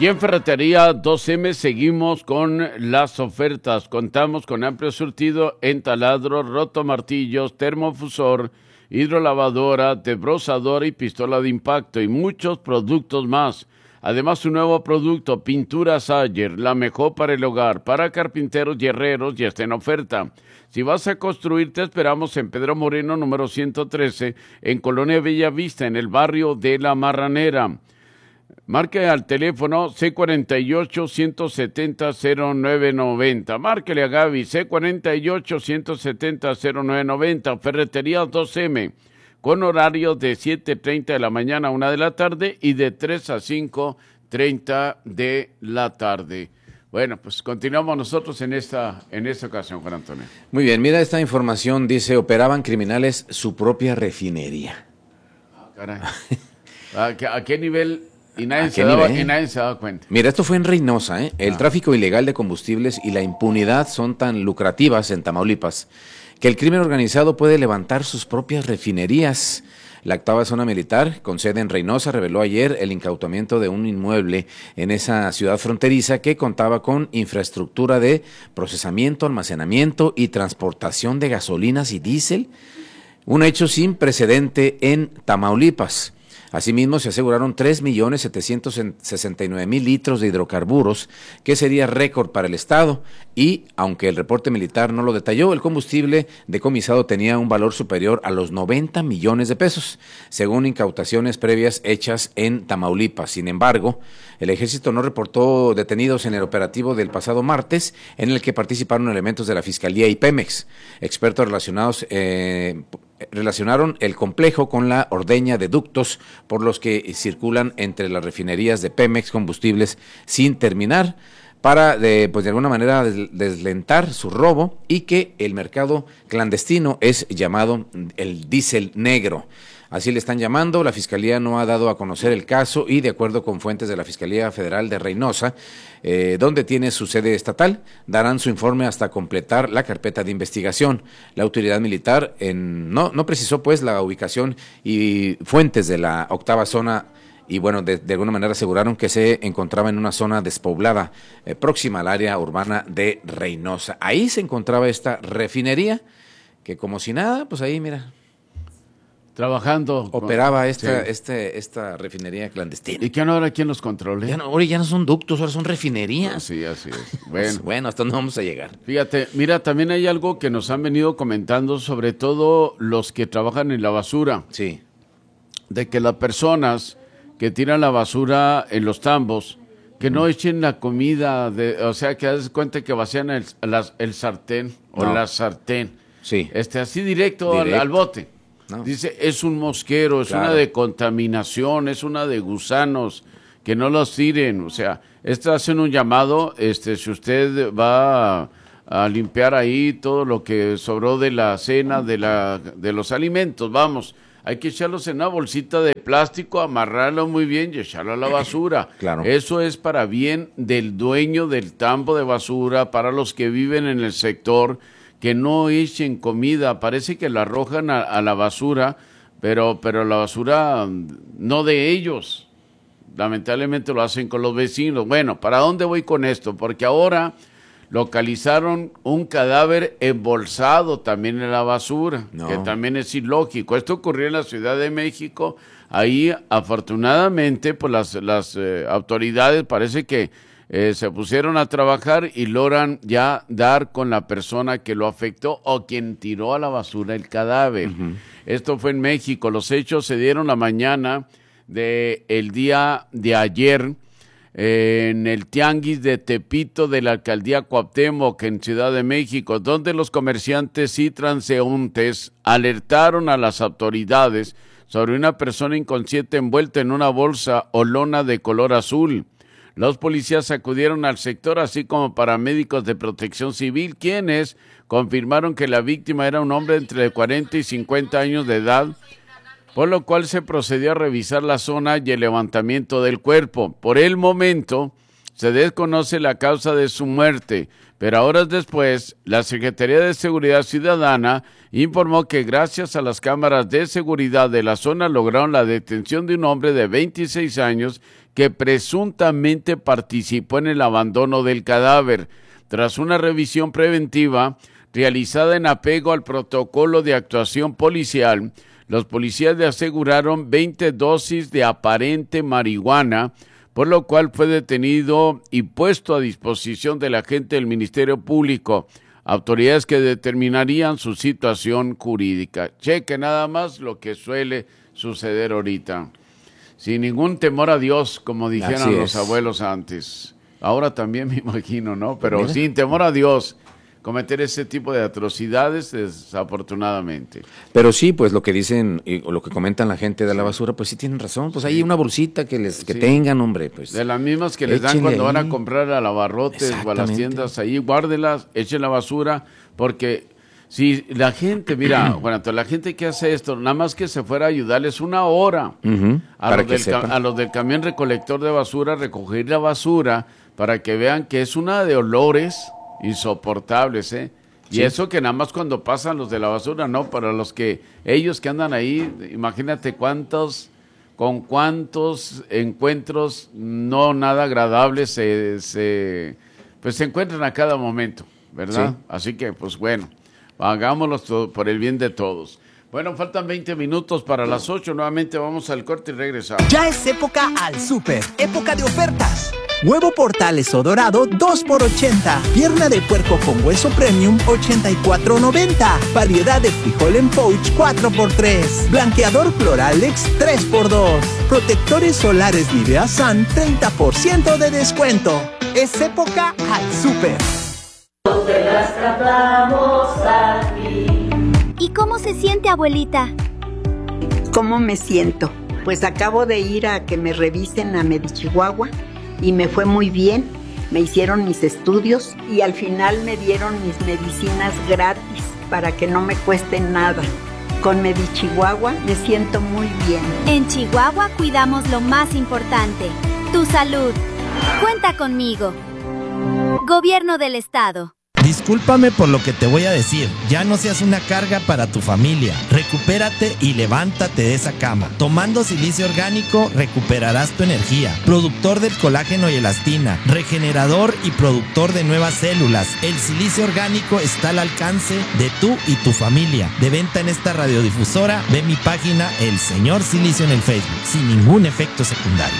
Y en Ferretería 2M seguimos con las ofertas. Contamos con amplio surtido en taladro, rotomartillos, termofusor, hidrolavadora, desbrozadora y pistola de impacto y muchos productos más. Además, un nuevo producto, pintura Sayer, la mejor para el hogar, para carpinteros y herreros, ya está en oferta. Si vas a construir, te esperamos en Pedro Moreno, número 113, en Colonia Bellavista, en el barrio de La Marranera. Marque al teléfono C48-170-0990. Márquele a Gaby, C48-170-0990. Ferretería 2M, con horario de 7:30 de la mañana a 1 de la tarde y de 3 a 5:30 de la tarde. Bueno, pues continuamos nosotros en esta ocasión, Juan Antonio. Muy bien, mira esta información, dice, operaban criminales su propia refinería. Caray. ¿A qué nivel? Y nadie se daba cuenta. Mira, esto fue en Reynosa, ¿eh? El tráfico ilegal de combustibles y la impunidad son tan lucrativas en Tamaulipas que el crimen organizado puede levantar sus propias refinerías. La octava zona militar, con sede en Reynosa, reveló ayer el incautamiento de un inmueble en esa ciudad fronteriza que contaba con infraestructura de procesamiento, almacenamiento y transportación de gasolinas y diésel, un hecho sin precedente en Tamaulipas. Asimismo, se aseguraron 3.769.000 litros de hidrocarburos, que sería récord para el Estado, y, aunque el reporte militar no lo detalló, el combustible decomisado tenía un valor superior a los 90 millones de pesos, según incautaciones previas hechas en Tamaulipas. Sin embargo, el Ejército no reportó detenidos en el operativo del pasado martes, en el que participaron elementos de la Fiscalía y Pemex. Expertos relacionaron el complejo con la ordeña de ductos por los que circulan entre las refinerías de Pemex combustibles sin terminar, para de alguna manera deslentar su robo, y que el mercado clandestino es llamado el diésel negro. Así le están llamando. La Fiscalía no ha dado a conocer el caso y, de acuerdo con fuentes de la Fiscalía Federal de Reynosa, donde tiene su sede estatal, darán su informe hasta completar la carpeta de investigación. La autoridad militar no precisó pues la ubicación y fuentes de la octava zona, y bueno, de alguna manera aseguraron que se encontraba en una zona despoblada próxima al área urbana de Reynosa. Ahí se encontraba esta refinería que, como si nada, pues ahí mira, trabajando. Operaba esta refinería clandestina. ¿Y qué ahora quién los controle? Ahora ya no son ductos, ahora son refinerías. Sí, así es. Bueno, hasta dónde vamos a llegar. Fíjate, mira, también hay algo que nos han venido comentando, sobre todo los que trabajan en la basura. Sí. De que las personas que tiran la basura en los tambos, que no echen la comida, o sea, que haces cuenta que vacían el sartén o la sartén. Sí. Así directo. Al bote. No. Dice, es un mosquero, es una de contaminación, es una de gusanos, que no los tiren. O sea, hacen un llamado, si usted va a limpiar ahí todo lo que sobró de la cena, de los alimentos, vamos, hay que echarlos en una bolsita de plástico, amarrarlo muy bien y echarlo a la basura. Claro. Eso es para bien del dueño del tambo de basura, para los que viven en el sector, que no echen comida. Parece que la arrojan a la basura, pero la basura no de ellos. Lamentablemente lo hacen con los vecinos. Bueno, ¿para dónde voy con esto? Porque ahora localizaron un cadáver embolsado también en la basura, que también es ilógico. Esto ocurrió en la Ciudad de México. Ahí, afortunadamente, pues las autoridades parece que se pusieron a trabajar y logran ya dar con la persona que lo afectó o quien tiró a la basura el cadáver. Uh-huh. Esto fue en México. Los hechos se dieron la mañana del día de ayer en el Tianguis de Tepito de la Alcaldía Cuauhtémoc, en Ciudad de México, donde los comerciantes y transeúntes alertaron a las autoridades sobre una persona inconsciente envuelta en una bolsa o lona de color azul. Los policías acudieron al sector, así como paramédicos de Protección Civil, quienes confirmaron que la víctima era un hombre entre 40 y 50 años de edad, por lo cual se procedió a revisar la zona y el levantamiento del cuerpo. Por el momento, Se desconoce la causa de su muerte, pero horas después, la Secretaría de Seguridad Ciudadana informó que gracias a las cámaras de seguridad de la zona lograron la detención de un hombre de 26 años que presuntamente participó en el abandono del cadáver. Tras una revisión preventiva realizada en apego al protocolo de actuación policial, los policías le aseguraron 20 dosis de aparente marihuana, por lo cual fue detenido y puesto a disposición del agente del Ministerio Público, autoridades que determinarían su situación jurídica. Cheque nada más lo que suele suceder ahorita. Sin ningún temor a Dios, como dijeron los abuelos antes. Ahora también me imagino, ¿no? Pero sin temor a Dios, cometer ese tipo de atrocidades, desafortunadamente. Pero sí, pues lo que dicen y lo que comentan la gente de la basura, pues sí tienen razón. Pues hay una bolsita que tengan, hombre. Pues de las mismas que les dan cuando van a comprar a abarrotes o a las tiendas, ahí guárdelas, echen la basura, porque si la gente, mira, bueno, la gente que hace esto, nada más que se fuera a ayudarles una hora a los del camión recolector de basura, recoger la basura, para que vean que es una de olores insoportables, ¿eh? Sí. Y eso que nada más cuando pasan los de la basura, no, para ellos que andan ahí, imagínate con cuántos encuentros no nada agradables se encuentran a cada momento, ¿verdad? Sí. Así que, pues bueno, hagámoslo por el bien de todos. Bueno, faltan 20 minutos para las 8, nuevamente vamos al corte y regresamos. Ya es época al súper, época de ofertas. Huevo Portales o dorado, 2 por $80. Pierna de puerco con hueso premium, $84.90. Variedad de frijol en pouch, 4 por $3. Blanqueador Cloralex, 3 por $2. Protectores solares Nivea Sun, 30% de descuento. Es época al súper. Te las cantamos aquí. ¿Y cómo se siente, abuelita? ¿Cómo me siento? Pues acabo de ir a que me revisen a Medichihuahua y me fue muy bien. Me hicieron mis estudios y al final me dieron mis medicinas gratis para que no me cuesten nada. Con Medichihuahua me siento muy bien. En Chihuahua cuidamos lo más importante, tu salud. Cuenta conmigo. Gobierno del Estado. Discúlpame por lo que te voy a decir, ya no seas una carga para tu familia. Recupérate y levántate de esa cama. Tomando silicio orgánico recuperarás tu energía. Productor del colágeno y elastina, regenerador y productor de nuevas células. El silicio orgánico está al alcance de tú y tu familia. De venta en esta radiodifusora, ve mi página El Señor Silicio en el Facebook, sin ningún efecto secundario.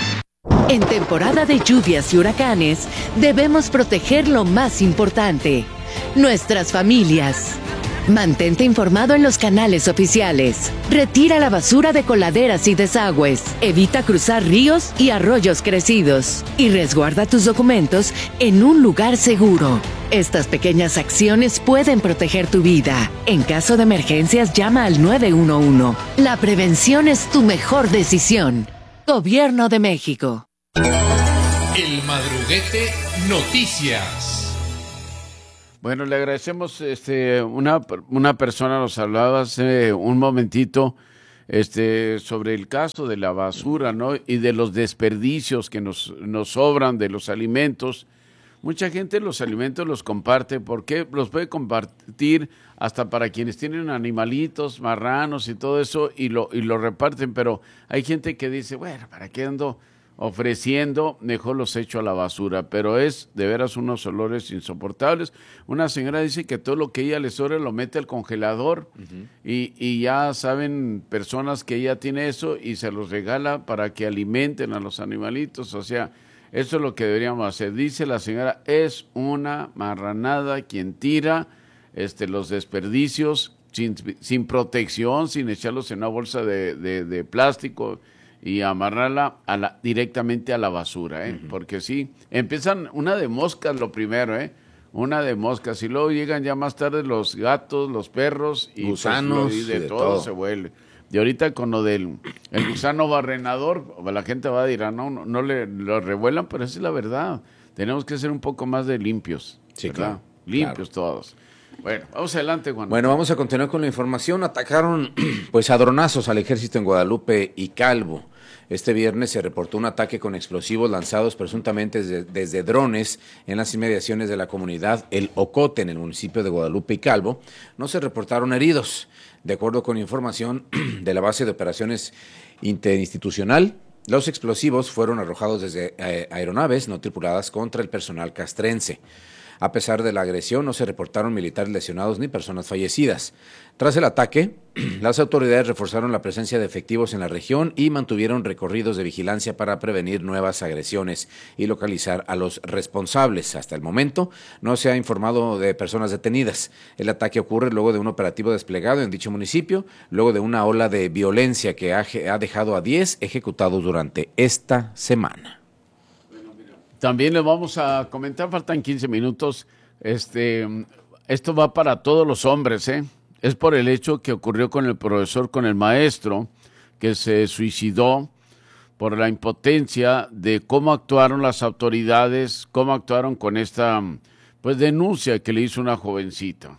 En temporada de lluvias y huracanes, debemos proteger lo más importante, nuestras familias. Mantente informado en los canales oficiales. Retira la basura de coladeras y desagües. Evita cruzar ríos y arroyos crecidos. Y resguarda tus documentos en un lugar seguro. Estas pequeñas acciones pueden proteger tu vida. En caso de emergencias, llama al 911. La prevención es tu mejor decisión. Gobierno de México. El Madruguete Noticias. Bueno, le agradecemos, una persona nos hablaba hace un momentito, sobre el caso de la basura, ¿no? Y de los desperdicios que nos sobran de los alimentos. Mucha gente los alimentos los comparte, porque los puede compartir hasta para quienes tienen animalitos, marranos y todo eso, y lo reparten, pero hay gente que dice, bueno, ¿para qué ando ofreciendo? Mejor los echo a la basura, pero es de veras unos olores insoportables. Una señora dice que todo lo que ella le sobra lo mete al congelador, y ya saben personas que ella tiene eso y se los regala para que alimenten a los animalitos. O sea, eso es lo que deberíamos hacer. Dice la señora, es una marranada quien tira los desperdicios sin protección, sin echarlos en una bolsa de plástico y amarrarla directamente a la basura, porque sí, empiezan una de moscas lo primero, una de moscas, y luego llegan ya más tarde los gatos, los perros, y gusanos, pues, y de todo se vuelve. Y ahorita con lo del el gusano barrenador, la gente va a decir, no lo revuelan, pero esa es la verdad. Tenemos que ser un poco más de limpios, sí, ¿verdad? Claro, limpios claro. todos. Bueno, vamos adelante, Juan. Bueno, vamos a continuar con la información. Atacaron pues a dronazos al ejército en Guadalupe y Calvo. Este viernes se reportó un ataque con explosivos lanzados presuntamente desde drones en las inmediaciones de la comunidad El Ocote, en el municipio de Guadalupe y Calvo. No se reportaron heridos. De acuerdo con información de la base de operaciones interinstitucional, los explosivos fueron arrojados desde aeronaves no tripuladas contra el personal castrense. A pesar de la agresión, no se reportaron militares lesionados ni personas fallecidas. Tras el ataque, las autoridades reforzaron la presencia de efectivos en la región y mantuvieron recorridos de vigilancia para prevenir nuevas agresiones y localizar a los responsables. Hasta el momento, no se ha informado de personas detenidas. El ataque ocurre luego de un operativo desplegado en dicho municipio, luego de una ola de violencia que ha dejado a 10 ejecutados durante esta semana. También les vamos a comentar, faltan 15 minutos, esto va para todos los hombres, es por el hecho que ocurrió con el profesor, con el maestro, que se suicidó por la impotencia de cómo actuaron las autoridades, cómo actuaron con esta denuncia que le hizo una jovencita.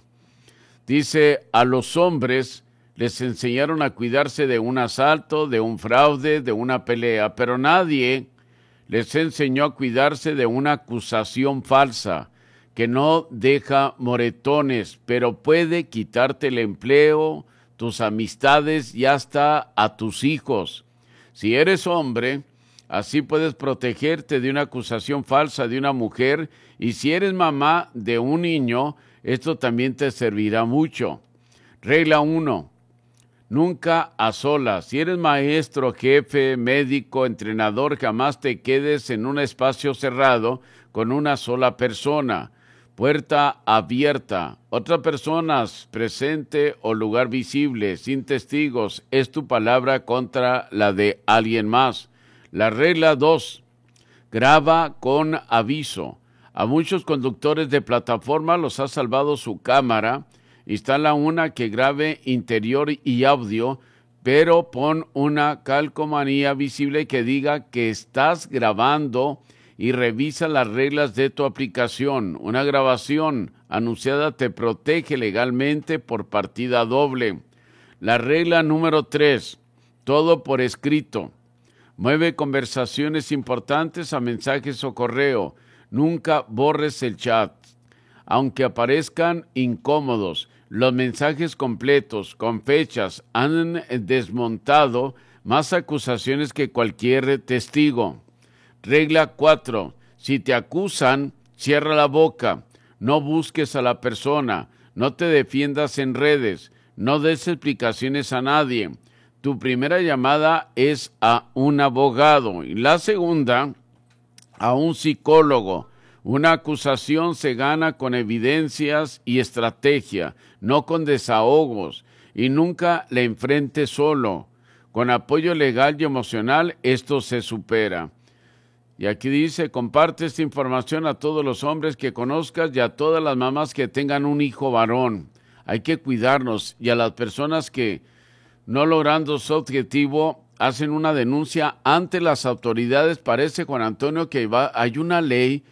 Dice, a los hombres les enseñaron a cuidarse de un asalto, de un fraude, de una pelea, pero nadie les enseñó a cuidarse de una acusación falsa que no deja moretones, pero puede quitarte el empleo, tus amistades y hasta a tus hijos. Si eres hombre, así puedes protegerte de una acusación falsa de una mujer, y si eres mamá de un niño, esto también te servirá mucho. Regla 1. Nunca a solas. Si eres maestro, jefe, médico, entrenador, jamás te quedes en un espacio cerrado con una sola persona. Puerta abierta. Otra persona presente o lugar visible, sin testigos. Es tu palabra contra la de alguien más. La regla 2. Graba con aviso. A muchos conductores de plataforma los ha salvado su cámara. Instala una que grabe interior y audio, pero pon una calcomanía visible que diga que estás grabando y revisa las reglas de tu aplicación. Una grabación anunciada te protege legalmente por partida doble. La regla número 3. Todo por escrito. Mueve conversaciones importantes a mensajes o correo. Nunca borres el chat. Aunque aparezcan incómodos, los mensajes completos, con fechas, han desmontado más acusaciones que cualquier testigo. Regla 4. Si te acusan, cierra la boca. No busques a la persona. No te defiendas en redes. No des explicaciones a nadie. Tu primera llamada es a un abogado y la segunda a un psicólogo. Una acusación se gana con evidencias y estrategia, no con desahogos, y nunca la enfrentes solo. Con apoyo legal y emocional, esto se supera. Y aquí dice, comparte esta información a todos los hombres que conozcas y a todas las mamás que tengan un hijo varón. Hay que cuidarnos, y a las personas que, no logrando su objetivo, hacen una denuncia ante las autoridades. Parece, Juan Antonio, que hay una ley,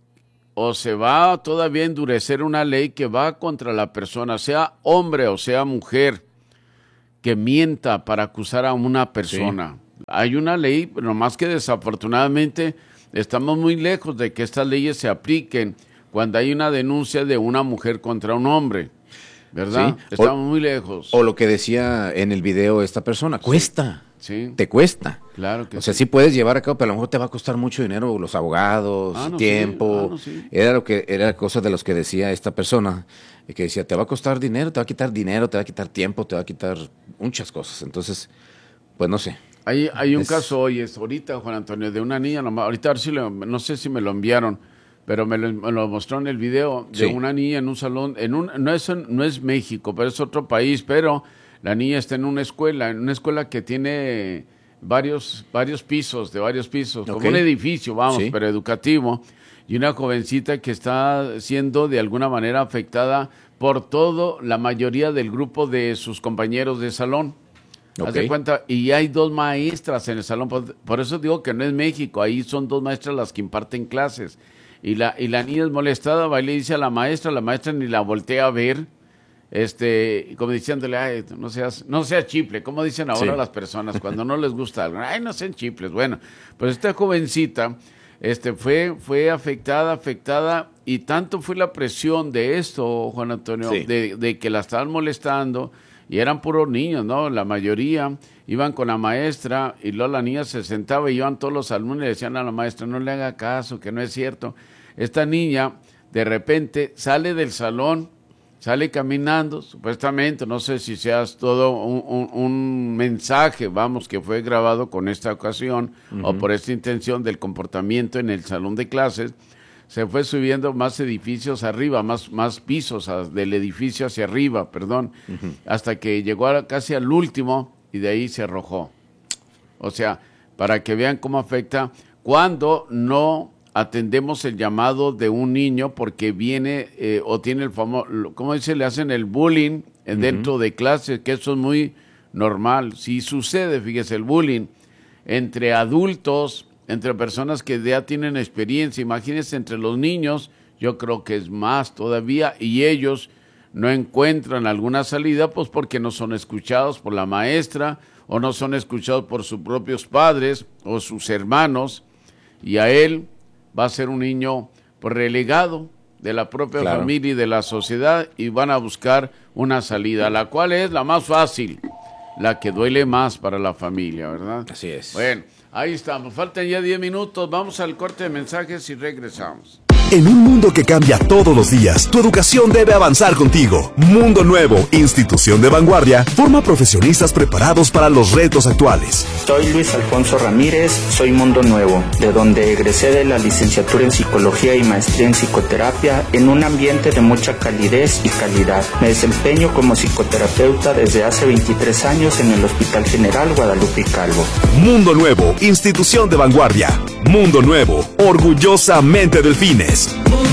o se va todavía a endurecer una ley que va contra la persona, sea hombre o sea mujer, que mienta para acusar a una persona. Sí. Hay una ley, pero más que desafortunadamente estamos muy lejos de que estas leyes se apliquen cuando hay una denuncia de una mujer contra un hombre, ¿verdad? Sí. Estamos muy lejos. O lo que decía en el video esta persona, cuesta. Sí. Te cuesta. Claro que o sea, sí puedes llevar a cabo, pero a lo mejor te va a costar mucho dinero, los abogados, tiempo. Sí. Era cosa de los que decía esta persona, que decía, te va a costar dinero, te va a quitar dinero, te va a quitar tiempo, te va a quitar muchas cosas. Entonces, pues no sé. Hay un caso hoy, ahorita, Juan Antonio, de una niña, ahorita a ver si no sé si me lo enviaron, pero me lo mostró en el video, de una niña en un salón, no es México, pero es otro país, pero la niña está en una escuela que tiene varios pisos, como un edificio, pero educativo, y una jovencita que está siendo de alguna manera afectada por la mayoría del grupo de sus compañeros de salón. Haz de cuenta, y hay 2 maestras en el salón, por eso digo que no es México, ahí son 2 maestras las que imparten clases. y la niña es molestada, va y le dice a la maestra ni la voltea a ver, como diciéndole, ay, no seas chifle, como dicen ahora las personas cuando no les gusta algo, ay, no sean chifles. Bueno, pues esta jovencita fue afectada, y tanto fue la presión de esto, Juan Antonio, de que la estaban molestando, y eran puros niños, ¿no? La mayoría iban con la maestra, y luego la niña se sentaba y iban todos los alumnos y le decían a la maestra, no le haga caso, que no es cierto. Esta niña, de repente, sale del salón, sale caminando, supuestamente, no sé si sea todo un mensaje, que fue grabado con esta ocasión, o por esta intención del comportamiento en el salón de clases. Se fue subiendo más edificios arriba, más pisos del edificio hacia arriba, hasta que llegó casi al último y de ahí se arrojó. O sea, para que vean cómo afecta cuando no atendemos el llamado de un niño porque viene o tiene el famoso, ¿cómo dice? Le hacen el bullying dentro de clases, que eso es muy normal. Si sucede, fíjese, el bullying entre adultos, entre personas que ya tienen experiencia, imagínense entre los niños, yo creo que es más todavía, y ellos no encuentran alguna salida, pues porque no son escuchados por la maestra, o no son escuchados por sus propios padres, o sus hermanos, y a él va a ser un niño pues, relegado de la propia familia y de la sociedad, y van a buscar una salida, la cual es la más fácil, la que duele más para la familia, ¿verdad? Así es. Bueno, ahí estamos, faltan ya 10 minutos, vamos al corte de mensajes y regresamos. En un mundo que cambia todos los días, tu educación debe avanzar contigo. Mundo Nuevo, institución de vanguardia, forma profesionistas preparados para los retos actuales. Soy Luis Alfonso Ramírez, soy Mundo Nuevo, de donde egresé de la licenciatura en Psicología y maestría en Psicoterapia en un ambiente de mucha calidez y calidad. Me desempeño como psicoterapeuta desde hace 23 años en el Hospital General Guadalupe y Calvo. Mundo Nuevo, institución de vanguardia. Mundo Nuevo, orgullosamente Delfines.